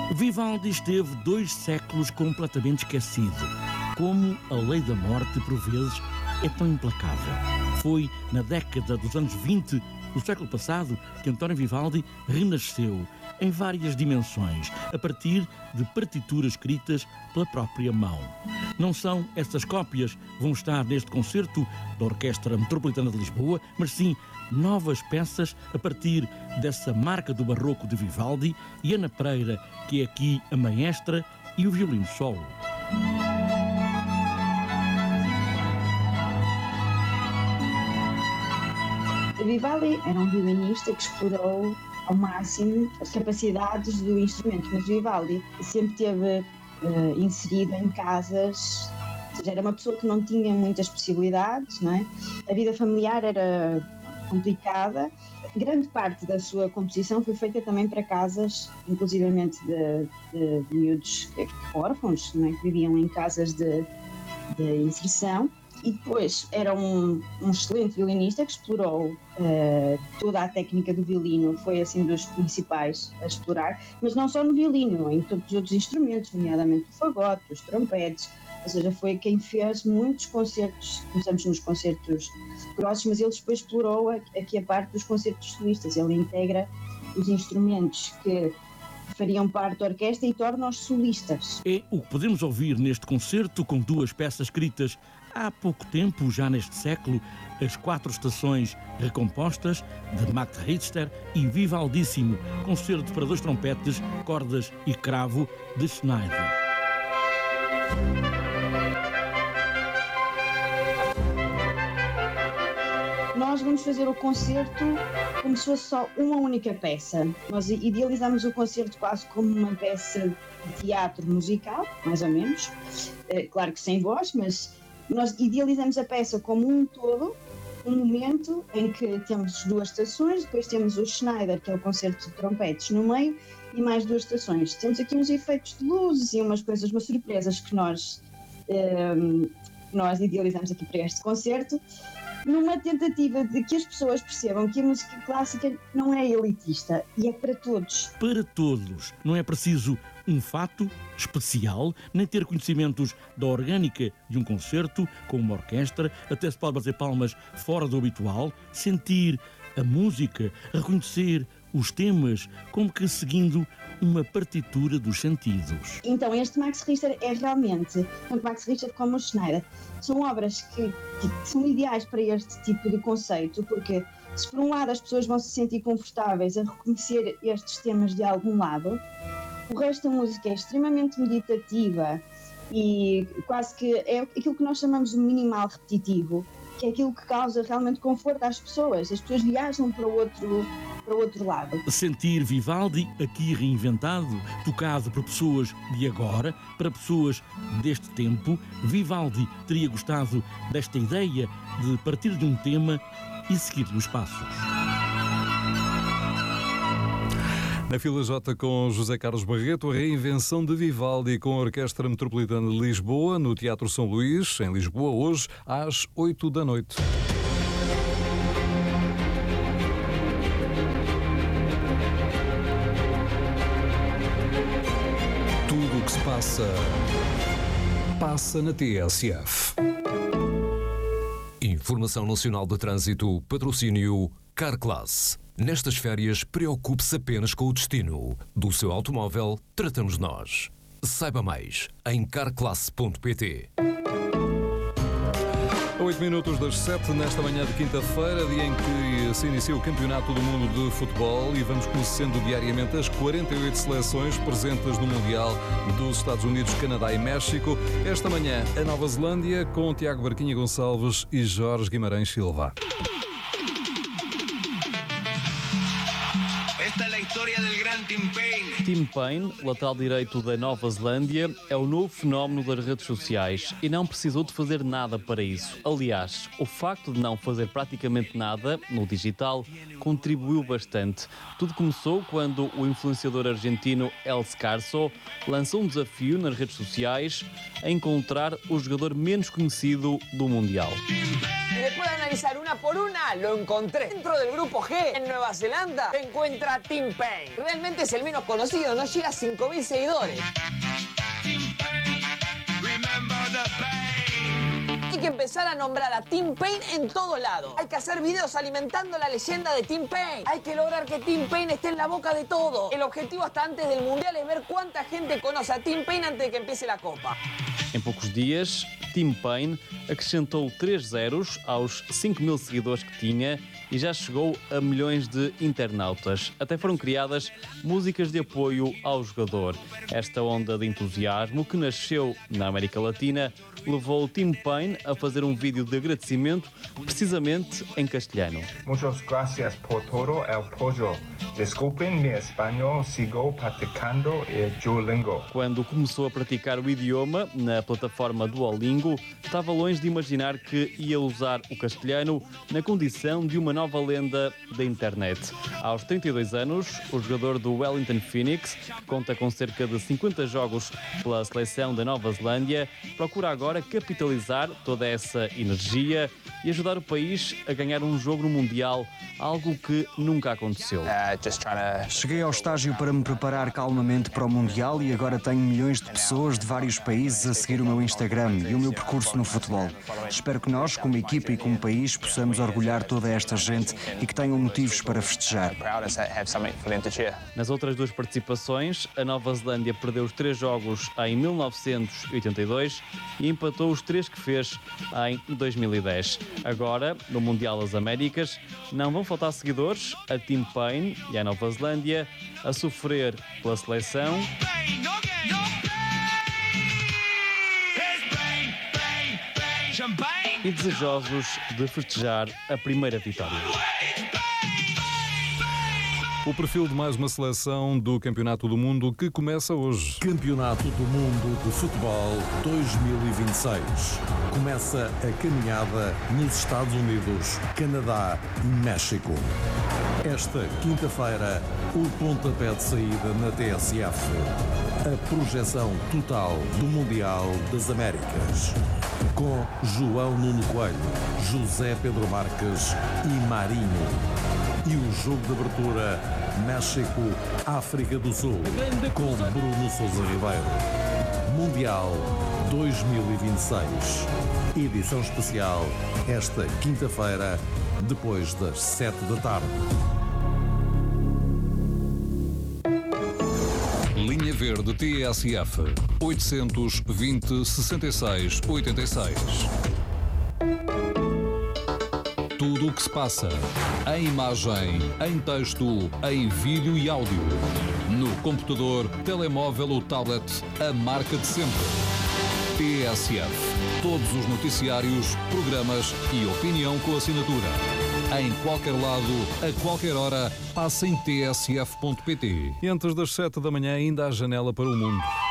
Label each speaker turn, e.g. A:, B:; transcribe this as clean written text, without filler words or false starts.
A: Vivaldi esteve 2 séculos completamente esquecido. Como a lei da morte, por vezes, é tão implacável. Foi na década dos anos 20 do século passado que António Vivaldi renasceu em várias dimensões, a partir de partituras escritas pela própria mão. Não são essas cópias que vão estar neste concerto da Orquestra Metropolitana de Lisboa, mas sim novas peças a partir dessa marca do barroco de Vivaldi, e Ana Pereira, que é aqui a maestra, e o violino solo.
B: Vivaldi era um violinista que explorou ao máximo as capacidades do instrumento, mas Vivaldi sempre esteve inserido em casas, ou seja, era uma pessoa que não tinha muitas possibilidades, não é? A vida familiar era complicada. Grande parte da sua composição foi feita também para casas, inclusivamente de miúdos órfãos, não é? Que viviam em casas de inserção. E depois era um excelente violinista que explorou toda a técnica do violino, foi assim dos principais a explorar, mas não só no violino, em todos os outros instrumentos, nomeadamente o fagote, os trompetes, ou seja, foi quem fez muitos concertos, começamos nos concertos grossos, mas ele depois explorou aqui a parte dos concertos solistas, ele integra os instrumentos que fariam parte da orquestra e torna-os solistas.
A: É o que podemos ouvir neste concerto, com 2 peças escritas há pouco tempo, já neste século, as 4 estações recompostas de Max Richter e Vivaldíssimo, concerto para 2 trompetes, cordas e cravo de Schneider.
B: Nós vamos fazer o concerto como se fosse só uma única peça. Nós idealizamos o concerto quase como uma peça de teatro musical, mais ou menos. Claro que sem voz, mas nós idealizamos a peça como um todo, um momento em que temos 2 estações, depois temos o Schneider, que é o concerto de trompetes, no meio, e mais 2 estações. Temos aqui uns efeitos de luzes e umas coisas, umas surpresas que nós idealizamos aqui para este concerto, numa tentativa de que as pessoas percebam que a música clássica não é elitista e é para todos.
A: Para todos. Não é preciso um fato especial, nem ter conhecimentos da orgânica de um concerto com uma orquestra, até se pode bater palmas fora do habitual, sentir a música, reconhecer os temas, como que seguindo uma partitura dos sentidos.
B: Então, este Max Richter é realmente, tanto Max Richter como o Schneider, são obras que são ideais para este tipo de conceito, porque se por um lado as pessoas vão se sentir confortáveis a reconhecer estes temas de algum lado, o resto da música é extremamente meditativa e quase que é aquilo que nós chamamos de minimal repetitivo, que é aquilo que causa realmente conforto às pessoas. As pessoas viajam para o outro lado.
A: Sentir Vivaldi aqui reinventado, tocado por pessoas de agora, para pessoas deste tempo. Vivaldi teria gostado desta ideia de partir de um tema e seguir-lhe os passos.
C: Na Fila J com José Carlos Barreto, a reinvenção de Vivaldi com a Orquestra Metropolitana de Lisboa, no Teatro São Luís, em Lisboa, hoje, às 8 da noite. Tudo o que se passa na TSF.
D: Informação Nacional de Trânsito, patrocínio Carclass. Nestas férias, preocupe-se apenas com o destino. Do seu automóvel, tratamos nós. Saiba mais em carclass.pt.
C: A 8 minutos das 7, nesta manhã de quinta-feira, dia em que se inicia o Campeonato do Mundo de Futebol, e vamos conhecendo diariamente as 48 seleções presentes no Mundial dos Estados Unidos, Canadá e México. Esta manhã, a Nova Zelândia, com Tiago Barquinha Gonçalves e Jorge Guimarães Silva.
E: Tim Payne, lateral direito da Nova Zelândia, é o novo fenómeno das redes sociais e não precisou de fazer nada para isso. Aliás, o facto de não fazer praticamente nada no digital contribuiu bastante. Tudo começou quando o influenciador argentino El Scarso lançou um desafio nas redes sociais a encontrar o jogador menos conhecido do Mundial.
F: Después de analizar una por una, lo encontré. Dentro del grupo G, en Nueva Zelanda, se encuentra Tim Paine. Realmente es el menos conocido, no llega a 5.000 seguidores. Hay que empezar a nombrar a Tim Paine en todo lado. Hay que hacer videos alimentando la leyenda de Tim Paine. Hay que lograr que Tim Paine esté en la boca de todo. El objetivo hasta antes del Mundial es ver cuánta gente conoce a Tim Paine antes de que empiece la Copa.
E: Em poucos dias, Tim Paine acrescentou 3 zeros aos 5.000 seguidores que tinha e já chegou a milhões de internautas. Até foram criadas músicas de apoio ao jogador. Esta onda de entusiasmo que nasceu na América Latina levou Tim Paine a fazer um vídeo de agradecimento precisamente em castelhano.
G: Muchas gracias por todo el apoyo. Disculpen mi español, sigo practicando el Duolingo.
E: Quando começou a praticar o idioma na plataforma Duolingo, estava longe de imaginar que ia usar o castelhano na condição de uma nova lenda da internet. Aos 32 anos, o jogador do Wellington Phoenix, que conta com cerca de 50 jogos pela seleção da Nova Zelândia, procura agora capitalizar toda essa energia e ajudar o país a ganhar um jogo no Mundial, algo que nunca aconteceu.
H: Cheguei ao estágio para me preparar calmamente para o Mundial e agora tenho milhões de pessoas de vários países a seguir o meu Instagram e o meu percurso no futebol. Espero que nós, como equipa e como país, possamos orgulhar toda esta gente e que tenham motivos para festejar.
E: Nas outras duas participações, a Nova Zelândia perdeu os 3 jogos em 1982 e empatou os 3 que fez em 2010. Agora, no Mundial das Américas, não vão faltar seguidores a Tim Paine e à Nova Zelândia a sofrer pela seleção e desejosos de festejar a primeira vitória.
C: O perfil de mais uma seleção do Campeonato do Mundo que começa hoje.
I: Campeonato do Mundo de Futebol 2026. Começa a caminhada nos Estados Unidos, Canadá e México. Esta quinta-feira, o pontapé de saída na TSF. A projeção total do Mundial das Américas. Com João Nuno Coelho, José Pedro Marques e Marinho. E o jogo de abertura México-África do Sul, com Bruno Sousa Ribeiro. Mundial 2026. Edição especial esta quinta-feira, depois das 7 da tarde.
C: Linha Verde TSF 820 66 86. Tudo o que se passa, em imagem, em texto, em vídeo e áudio. No computador, telemóvel ou tablet, a marca de sempre. TSF. Todos os noticiários, programas e opinião com assinatura. Em qualquer lado, a qualquer hora, passa em tsf.pt. E antes das 7 da manhã ainda há janela para o mundo.